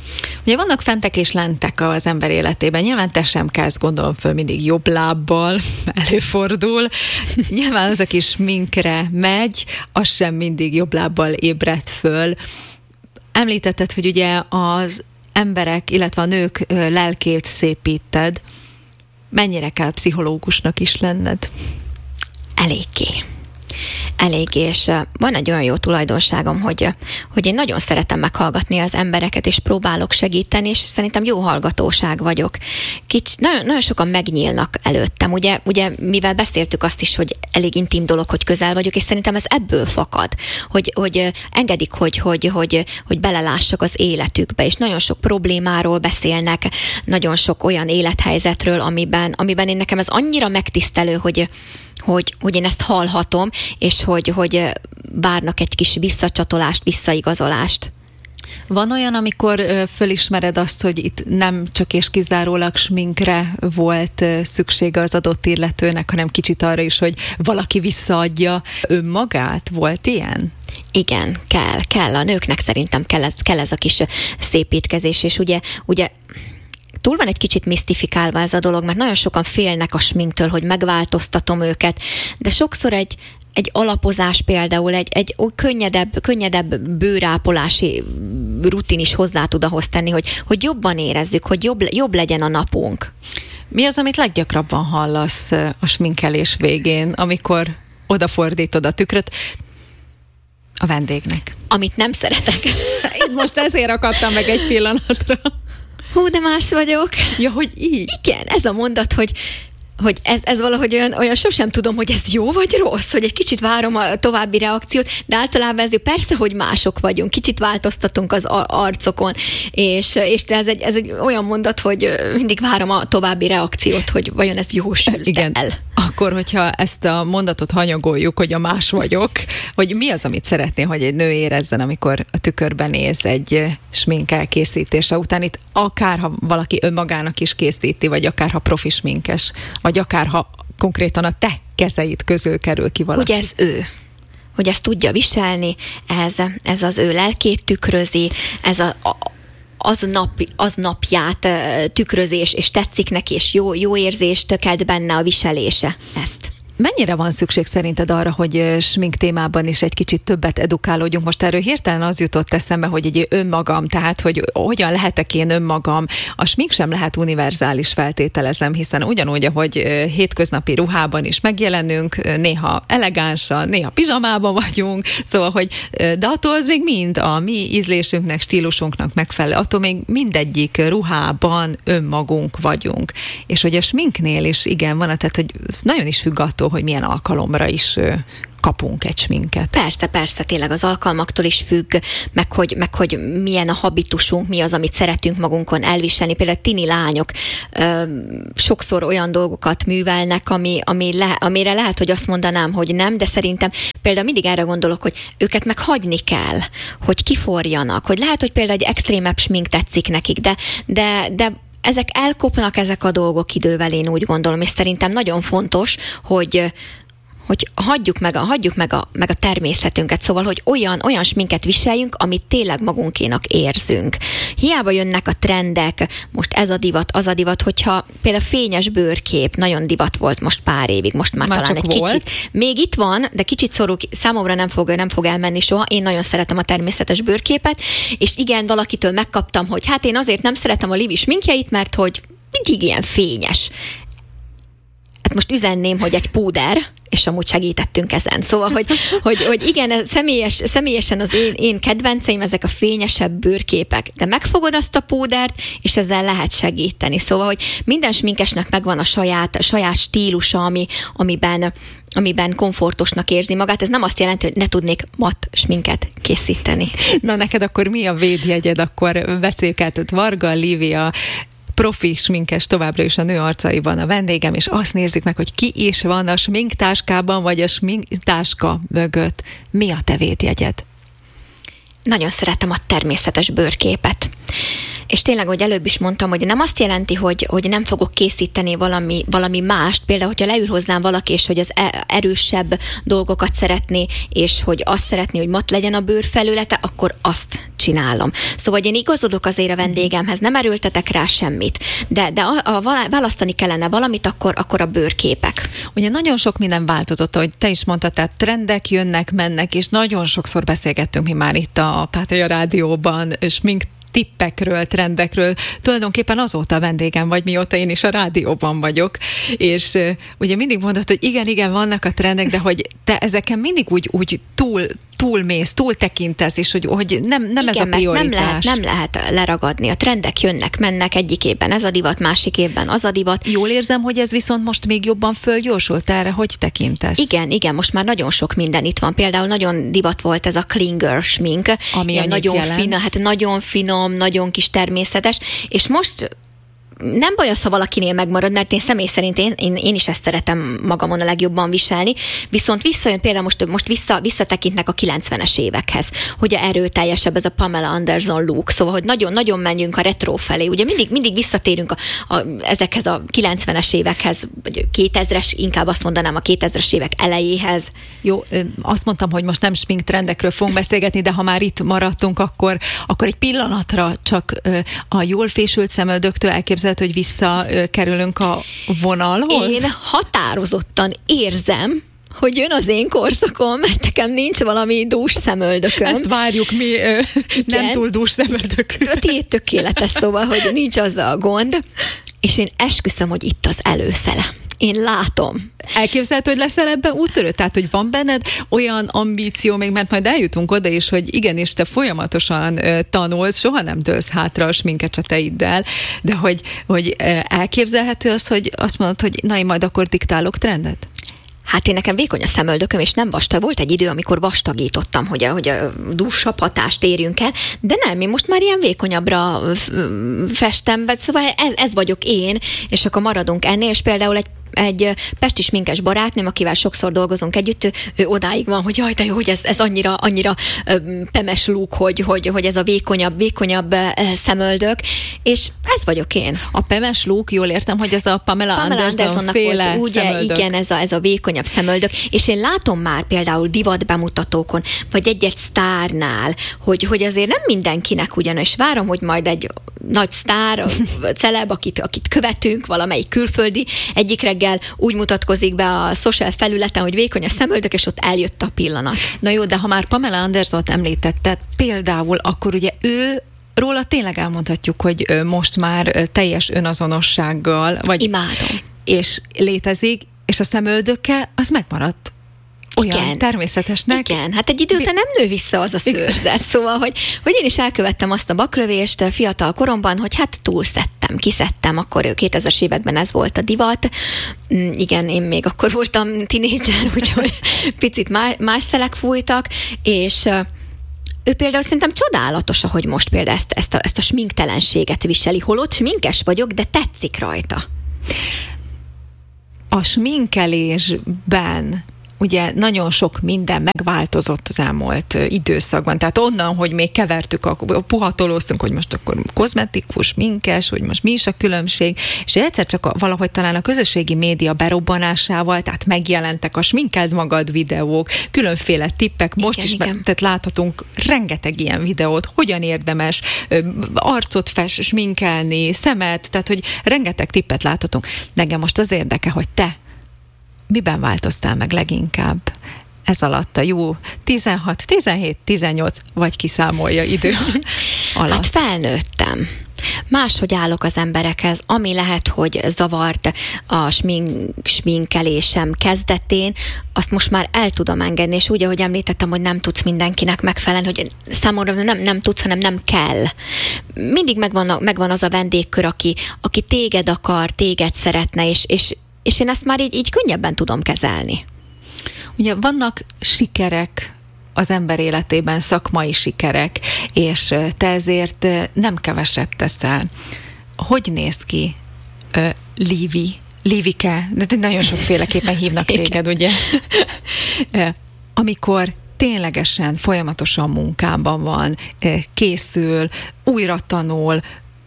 Ugye vannak fentek és lentek az ember életében. Nyilván te sem kezd, gondolom föl mindig jobb lábbal, előfordul. Nyilván az, aki sminkre megy, az sem mindig jobb lábbal ébred föl. Említetted, hogy ugye az emberek, illetve a nők lelkét szépíted. Mennyire kell pszichológusnak is lenned? Eléggé. Elég, és van egy olyan jó tulajdonságom, hogy, hogy én nagyon szeretem meghallgatni az embereket, és próbálok segíteni, és szerintem jó hallgatóság vagyok. Kicsi, nagyon, nagyon sokan megnyílnak előttem, ugye, ugye, mivel beszéltük azt is, hogy elég intim dolog, hogy közel vagyok, és szerintem ez ebből fakad, hogy, hogy engedik, hogy, hogy, hogy, hogy belelássak az életükbe, és nagyon sok problémáról beszélnek, nagyon sok olyan élethelyzetről, amiben, amiben én nekem ez annyira megtisztelő, hogy Hogy, hogy én ezt hallhatom, és hogy, hogy várnak egy kis visszacsatolást, visszaigazolást. Van olyan, amikor fölismered azt, hogy itt nem csak és kizárólag sminkre volt szüksége az adott illetőnek, hanem kicsit arra is, hogy valaki visszaadja önmagát? Volt ilyen? Igen, kell, kell. A nőknek szerintem kell ez, kell ez a kis szépítkezés, és ugye, ugye túl van egy kicsit misztifikálva ez a dolog, mert nagyon sokan félnek a sminktől, hogy megváltoztatom őket, de sokszor egy, egy alapozás például, egy, egy könnyedebb, könnyedebb bőrápolási rutin is hozzá tud ahhoz tenni, hogy, hogy jobban érezzük, hogy jobb, jobb legyen a napunk. Mi az, amit leggyakrabban hallasz a sminkelés végén, amikor odafordítod a tükröt a vendégnek? Amit nem szeretek. Itt most ezért akadtam meg egy pillanatra. Hú, de más vagyok. Ja, hogy így? Igen, ez a mondat, hogy, hogy ez, ez valahogy olyan, olyan sosem tudom, hogy ez jó vagy rossz, hogy egy kicsit várom a további reakciót, de általában ez persze, hogy mások vagyunk, kicsit változtatunk az arcokon, és, és ez, egy, ez egy olyan mondat, hogy mindig várom a további reakciót, hogy vajon ez jó sült Igen. el. Akkor, hogyha ezt a mondatot hanyagoljuk, hogy a más vagyok, hogy mi az, amit szeretné, hogy egy nő érezzen, amikor a tükörben néz egy smink elkészítése után. Itt akár, ha valaki önmagának is készíti, vagy akár, ha profi sminkes, vagy akár, ha konkrétan a te kezeid közül kerül ki valaki. Hogy ez ő. Hogy ezt tudja viselni, ez, ez az ő lelkét tükrözi, ez a, a Az, nap, az napját tükrözés, és tetszik neki, és jó, jó érzést kelt benne a viselése. Ezt. Mennyire van szükség szerinted arra, hogy smink témában is egy kicsit többet edukálódjunk? Most erről hirtelen az jutott eszembe, hogy egy önmagam, tehát hogy hogyan lehetek én önmagam. A smink sem lehet univerzális, feltételezem, hiszen ugyanúgy, ahogy hétköznapi ruhában is megjelenünk, néha elegánsan, néha pizsamában vagyunk, szóval, hogy de attól az még mind a mi ízlésünknek, stílusunknak megfelelő, attól még mindegyik ruhában önmagunk vagyunk. És hogy a sminknél is igen van, tehát hogy nagyon is függ attól, hogy milyen alkalomra is kapunk egy sminket. Persze, persze, tényleg az alkalmaktól is függ, meg hogy, meg hogy milyen a habitusunk, mi az, amit szeretünk magunkon elviselni. Például tini lányok ö, sokszor olyan dolgokat művelnek, ami, ami le, amire lehet, hogy azt mondanám, hogy nem, de szerintem például mindig erre gondolok, hogy őket meg hagyni kell, hogy kiforjanak, hogy lehet, hogy például egy extrémebb smink tetszik nekik, de, de, de ezek elkopnak, ezek a dolgok idővel, én úgy gondolom, és szerintem nagyon fontos, hogy hogy hagyjuk meg a, hagyjuk meg a, meg a természetünket, szóval, hogy olyan, olyan sminket viseljünk, amit tényleg magunkénak érzünk. Hiába jönnek a trendek, most ez a divat, az a divat, hogyha például fényes bőrkép, nagyon divat volt most pár évig, most már, már talán egy volt. Kicsit. Még itt van, de kicsit szorul, számomra nem fog, nem fog elmenni soha, én nagyon szeretem a természetes bőrképet, és igen, valakitől megkaptam, hogy hát én azért nem szeretem a Livi sminkjeit, mert hogy mindig ilyen fényes. Hát most üzenném, hogy egy púder, és amúgy segítettünk ezen. Szóval, hogy, hogy, hogy igen, ez személyes, személyesen az én, én kedvenceim ezek a fényesebb bőrképek, de megfogod azt a púdert, és ezzel lehet segíteni. Szóval, hogy minden sminkesnek megvan a saját, a saját stílusa, ami, amiben, amiben komfortosnak érzi magát. Ez nem azt jelenti, hogy ne tudnék mat sminket készíteni. Na neked akkor mi a védjegyed? Akkor beszéljük át, hogy Varga Lívia profi sminkes, továbbra is a Nő arcaiban a vendégem, és azt nézzük meg, hogy ki is van a sminktáskában, vagy a sminktáska mögött. Mi a te védjegyed? Nagyon szeretem a természetes bőrképet. És tényleg, hogy előbb is mondtam, hogy nem azt jelenti, hogy, hogy nem fogok készíteni valami, valami mást, például, hogyha leül hozzám valaki, és hogy az erősebb dolgokat szeretné, és hogy azt szeretné, hogy mat legyen a bőr felülete, akkor azt csinálom. Szóval én igazodok azért a vendégemhez, nem erőltetek rá semmit, de, de a, a választani kellene valamit, akkor, akkor a bőrképek. Ugye nagyon sok minden változott, ahogy te is mondtad, tehát trendek jönnek, mennek, és nagyon sokszor beszélgettünk mi már itt a Pátria Rádióban, smink tippekről, trendekről. Tulajdonképpen azóta vendégem vagy, mióta én is a rádióban vagyok. És uh, ugye mindig mondod, hogy igen, igen, vannak a trendek, de hogy te ezeken mindig úgy, úgy túl, túlmész, túl tekintesz, és hogy, hogy nem, nem igen, ez a prioritás. Nem lehet, nem lehet leragadni. A trendek jönnek, mennek, egyik évben ez a divat, másik évben az a divat. Jól érzem, hogy ez viszont most még jobban fölgyorsult erre, hogy tekintesz? Igen, igen, most már nagyon sok minden itt van. Például nagyon divat volt ez a klinger smink. Ami nagyon finom, hát nagyon finom, nagyon kis természetes, és most nem baj az, ha valakinél megmarad, mert én személy szerint én, én, én is ezt szeretem magamon a legjobban viselni, viszont visszajön például most, most vissza, visszatekintnek a kilencvenes évekhez, hogy a erőteljesebb ez a Pamela Anderson look, szóval, hogy nagyon-nagyon menjünk a retro felé, ugye mindig, mindig visszatérünk a, a, ezekhez a kilencvenes évekhez, vagy kétezres, inkább azt mondanám a kétezres évek elejéhez. Jó, azt mondtam, hogy most nem smink trendekről fogunk beszélgetni, de ha már itt maradtunk, akkor, akkor egy pillanatra csak a jól fésült szemöldöktől elképzelhető, hogy visszakerülünk a vonalhoz? Én határozottan érzem, hogy jön az én korszakom, mert nekem nincs valami dús szemöldököm. Ezt várjuk, mi ö, nem túl dús szemöldökünk. Tiéd tökéletes, szóval, hogy nincs azzal a gond, és én esküszöm, hogy itt az előszele. Én látom. Elképzelhető, hogy leszel ebben úttörő? Tehát, hogy van benned olyan ambíció, még mert majd eljutunk oda is, hogy igenis te folyamatosan uh, tanulsz, soha nem dőlsz hátra a sminkecseteiddel, de hogy, hogy uh, elképzelhető az, hogy azt mondod, hogy na, én majd akkor diktálok trendet? Hát én nekem vékony a szemöldököm, és nem vastag. Volt egy idő, amikor vastagítottam, hogy a, hogy a dúsabb hatást érjünk el, de nem, én most már ilyen vékonyabbra festem, szóval ez, ez vagyok én, és akkor maradunk ennél, és például egy egy pesti sminkes barátnőm, akivel sokszor dolgozunk együtt, ő, ő odáig van, hogy jaj, de jó, hogy ez, ez annyira, annyira pemes lúk, hogy, hogy, hogy ez a vékonyabb, vékonyabb szemöldök, és ez vagyok én. A pemes lúk, jól értem, hogy ez a Pamela, Pamela Anderson féle volt, ugye, szemöldök. Igen, ez a, ez a vékonyabb szemöldök, és én látom már például divat bemutatókon, vagy egy-egy sztárnál, hogy, hogy azért nem mindenkinek ugyanis. Várom, hogy majd egy nagy sztár, celeb, akit, akit követünk, valamelyik külföldi, egyik reggel úgy mutatkozik be a social felületen, hogy vékony a szemöldök, és ott eljött a pillanat. Na jó, de ha már Pamela Andersont említetted, például akkor ugye ő róla tényleg elmondhatjuk, hogy most már teljes önazonossággal, vagy imádom. És létezik, és a szemöldöke az megmaradt. Olyan igen. természetesnek. Igen, hát egy idő után nem nő vissza az a szőrzet. Szóval, hogy, hogy én is elkövettem azt a baklövést fiatal koromban, hogy hát túlszedtem, kiszedtem, akkor kétezres években ez volt a divat. Igen, én még akkor voltam tinédzser, úgyhogy picit más, más szelek fújtak, és ő például szerintem csodálatos, ahogy most például ezt, ezt, a, ezt a sminktelenséget viseli, holott sminkes vagyok, de tetszik rajta. A sminkelésben ugye nagyon sok minden megváltozott az elmúlt időszakban. Tehát onnan, hogy még kevertük, a puhatolóztunk, hogy most akkor kozmetikus, minkes, hogy most mi is a különbség, és egyszer csak a, valahogy talán a közösségi média berobbanásával, tehát megjelentek a sminkeld magad videók, különféle tippek, most igen, is igen. Tehát láthatunk rengeteg ilyen videót, hogyan érdemes arcot fes, sminkelni, szemet, tehát hogy rengeteg tippet láthatunk. Nekem most az érdeke, hogy te miben változtál meg leginkább ez alatt a jó tizenhat, tizenhét, tizennyolc, vagy kiszámolja idő alatt? Hát felnőttem. Máshogy állok az emberekhez, ami lehet, hogy zavart a smink, sminkelésem kezdetén, azt most már el tudom engedni, és úgy, ahogy említettem, hogy nem tudsz mindenkinek megfelelni, hogy számomra nem, nem tudsz, hanem nem kell. Mindig megvan, megvan az a vendégkör, aki, aki téged akar, téged szeretne, és, és és én ezt már így, így könnyebben tudom kezelni. Ugye vannak sikerek az ember életében, szakmai sikerek, és te ezért nem keveset teszel. Hogy néz ki uh, Lívi? Lívike? De nagyon sokféleképpen hívnak téged, ugye? uh, amikor ténylegesen folyamatosan munkában van, készül, újra tanul,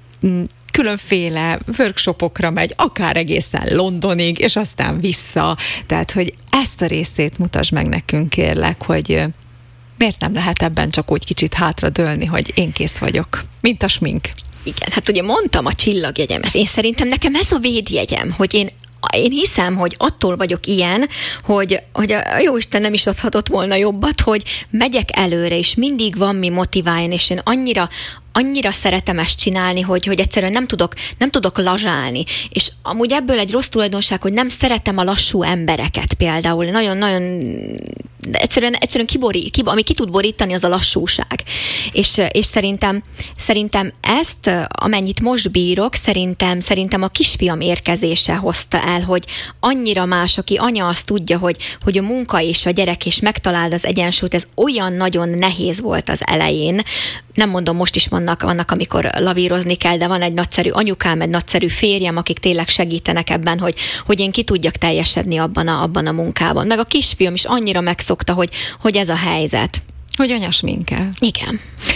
különféle workshopokra megy, akár egészen Londonig, és aztán vissza. Tehát, hogy ezt a részét mutasd meg nekünk, kérlek, hogy miért nem lehet ebben csak úgy kicsit hátradőlni, hogy én kész vagyok, mint a smink. Igen, hát ugye mondtam a csillagjegyemet. Én szerintem nekem ez a védjegyem, hogy én Én hiszem, hogy attól vagyok ilyen, hogy, hogy a Jóisten nem is adhatott volna jobbat, hogy megyek előre, és mindig van mi motiváljon, és én annyira, annyira szeretem ezt csinálni, hogy, hogy egyszerűen nem tudok, nem tudok lazsálni. És amúgy ebből egy rossz tulajdonság, hogy nem szeretem a lassú embereket például. Nagyon-nagyon egyszerűen, egyszerűen kibori, kib, ami ki tud borítani, az a lassúság. És, és szerintem, szerintem ezt, amennyit most bírok, szerintem, szerintem a kisfiam érkezése hozta el, hogy annyira más, aki anya azt tudja, hogy, hogy a munka és a gyerek, és megtaláld az egyensúlyt, ez olyan nagyon nehéz volt az elején. Nem mondom, most is vannak, vannak, amikor lavírozni kell, de van egy nagyszerű anyukám, egy nagyszerű férjem, akik tényleg segítenek ebben, hogy, hogy én ki tudjak teljesedni abban a, abban a munkában. Meg a kisfiam is annyira megszokta, hogy, hogy ez a helyzet. Hogy anya sminkel. Igen.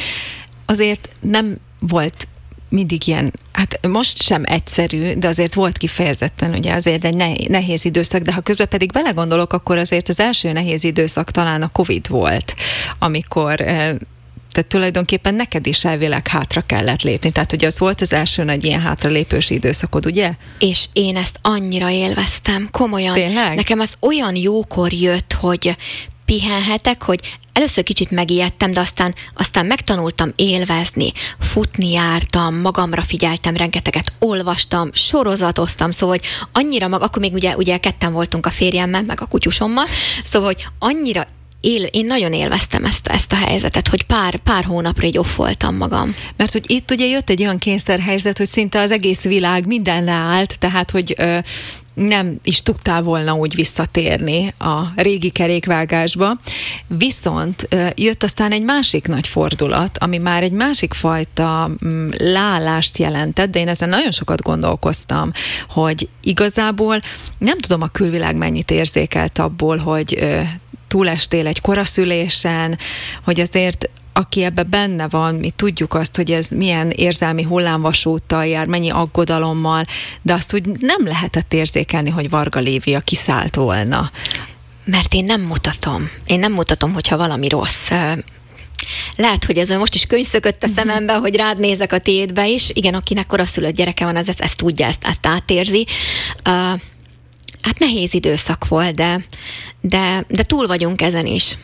Azért nem volt mindig ilyen, hát most sem egyszerű, de azért volt kifejezetten, ugye azért egy nehéz időszak, de ha közben pedig belegondolok, akkor azért az első nehéz időszak talán a Covid volt, amikor tehát tulajdonképpen neked is elvileg hátra kellett lépni. Tehát, hogy az volt az első nagy ilyen hátralépős időszakod, ugye? És én ezt annyira élveztem, komolyan. Tényleg? Nekem az olyan jókor jött, hogy pihenhetek, hogy először kicsit megijedtem, de aztán, aztán megtanultam élvezni, futni jártam, magamra figyeltem, rengeteget olvastam, sorozatoztam, szóval, hogy annyira mag, akkor még ugye, ugye ketten voltunk a férjemmel, meg a kutyusommal, szóval, hogy annyira Él, én nagyon élveztem ezt, ezt a helyzetet, hogy pár, pár hónapra így offoltam magam. Mert hogy itt ugye jött egy olyan kényszerhelyzet, hogy szinte az egész világ minden leállt, tehát hogy ö, nem is tudtál volna úgy visszatérni a régi kerékvágásba. Viszont ö, jött aztán egy másik nagy fordulat, ami már egy másik fajta m, leállást jelentett, de én ezen nagyon sokat gondolkoztam, hogy igazából nem tudom, a külvilág mennyit érzékelt abból, hogy ö, túlestél egy koraszülésen, hogy azért aki ebbe benne van, mi tudjuk azt, hogy ez milyen érzelmi hullámvasúttal jár, mennyi aggodalommal, de azt úgy nem lehetett érzékelni, hogy Varga Lívia kiszállt volna. Mert én nem mutatom. Én nem mutatom, hogyha valami rossz. Lehet, hogy ez most is könyv szökött a szemembe, hogy rád nézek a tiédbe is. Igen, akinek koraszülött gyereke van, ez, ezt tudja, ezt, ezt átérzi. Uh, Hát nehéz időszak volt, de, de, de túl vagyunk ezen is.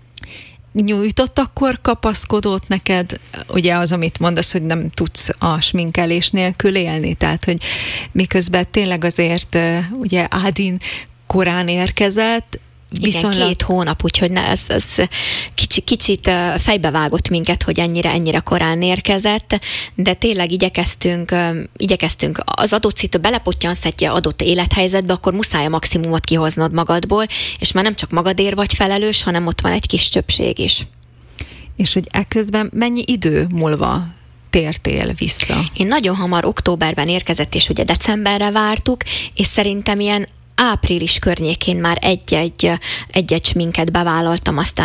Nyújtott akkor kapaszkodót neked, ugye az, amit mondasz, hogy nem tudsz a sminkelés nélkül élni, tehát, hogy miközben tényleg azért ugye Ádin korán érkezett, viszonylag... Igen, két hónap, úgyhogy ne, ez, ez kicsi, kicsit fejbevágott minket, hogy ennyire, ennyire korán érkezett, de tényleg igyekeztünk, igyekeztünk az adott szitő, belepottyansz egy adott élethelyzetbe, akkor muszáj a maximumot kihoznod magadból, és már nem csak magadért vagy felelős, hanem ott van egy kis csöpség is. És hogy ekközben mennyi idő múlva tértél vissza? Én nagyon hamar októberben érkezett, és ugye decemberre vártuk, és szerintem ilyen április környékén már egy-egy, egy-egy sminket bevállaltam, aztán